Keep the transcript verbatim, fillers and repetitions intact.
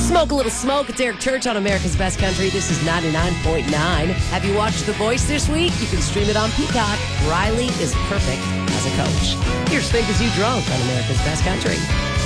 Smoke a little smoke. It's Eric Church on America's Best Country. This is ninety-nine point nine. Have you watched The Voice this week? You can stream it on Peacock. Riley is perfect as a coach. Here's Think As You Drunk on America's Best Country.